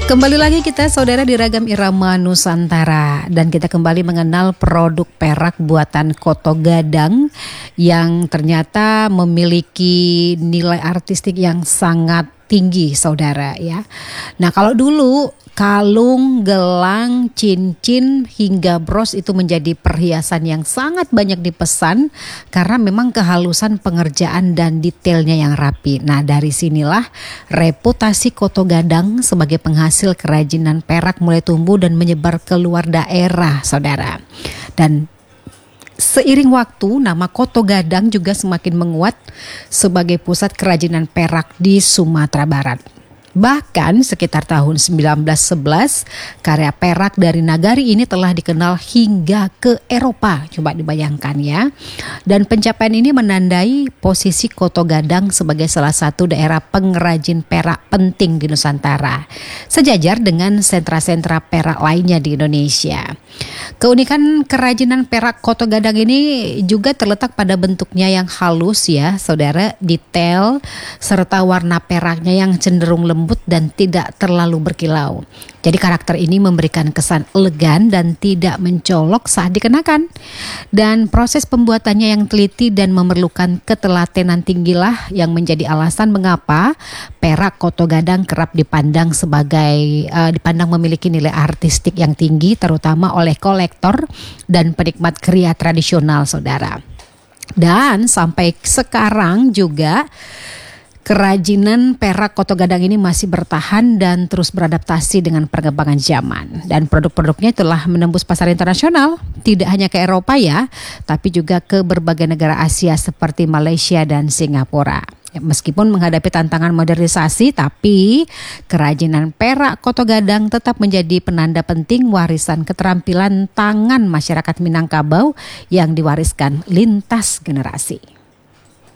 Kembali lagi kita saudara di Ragam Irama Nusantara, dan kita kembali mengenal produk perak buatan Koto Gadang yang ternyata memiliki nilai artistik yang sangat tinggi saudara ya. Nah kalau dulu kalung, gelang, cincin hingga bros itu menjadi perhiasan yang sangat banyak dipesan karena memang kehalusan pengerjaan dan detailnya yang rapi. Nah dari sinilah reputasi Koto Gadang sebagai penghasil kerajinan perak mulai tumbuh dan menyebar ke luar daerah saudara. Dan seiring waktu nama Koto Gadang juga semakin menguat sebagai pusat kerajinan perak di Sumatera Barat. Bahkan sekitar tahun 1911 karya perak dari nagari ini telah dikenal hingga ke Eropa. Coba dibayangkan ya. Dan pencapaian ini menandai posisi Koto Gadang sebagai salah satu daerah pengrajin perak penting di Nusantara, sejajar dengan sentra-sentra perak lainnya di Indonesia. Keunikan kerajinan perak Koto Gadang ini juga terletak pada bentuknya yang halus ya saudara, detail serta warna peraknya yang cenderung lembut dan tidak terlalu berkilau. Jadi karakter ini memberikan kesan elegan dan tidak mencolok saat dikenakan. Dan proses pembuatannya yang teliti dan memerlukan ketelatenan tinggilah yang menjadi alasan mengapa perak Koto Gadang kerap dipandang memiliki nilai artistik yang tinggi terutama oleh kolektor dan penikmat kria tradisional saudara. Dan sampai sekarang juga kerajinan perak Koto Gadang ini masih bertahan dan terus beradaptasi dengan perkembangan zaman. Dan produk-produknya telah menembus pasar internasional, tidak hanya ke Eropa ya, tapi juga ke berbagai negara Asia seperti Malaysia dan Singapura. Meskipun menghadapi tantangan modernisasi, tapi kerajinan perak Koto Gadang tetap menjadi penanda penting warisan keterampilan tangan masyarakat Minangkabau yang diwariskan lintas generasi.